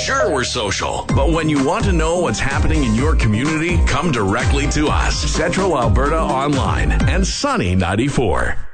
Sure, we're social, but when you want to know what's happening in your community, come directly to us. Central Alberta Online and Sunny 94.